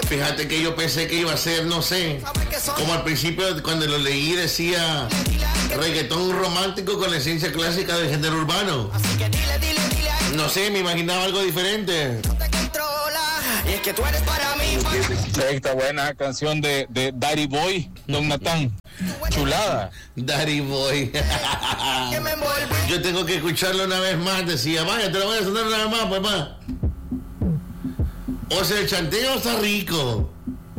Fíjate que yo pensé que iba a ser, no sé, como al principio cuando lo leí decía reggaetón romántico con la esencia clásica del género urbano. No sé, me imaginaba algo diferente. Y es que tú eres para mí. Esta buena canción de Daddy Boy, Don Natán. Chulada. Daddy Boy. Yo tengo que escucharlo una vez más. Decía, vaya, te lo voy a sonar una vez más, papá. O sea, el chanteo está rico.